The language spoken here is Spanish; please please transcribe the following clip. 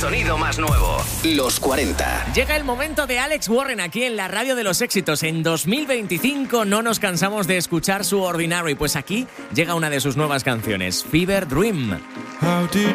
sonido más nuevo. Los 40. Llega el momento de Alex Warren aquí en la radio de los éxitos. En 2025 no nos cansamos de escuchar su Ordinary, pues aquí llega una de sus nuevas canciones, Fever Dream.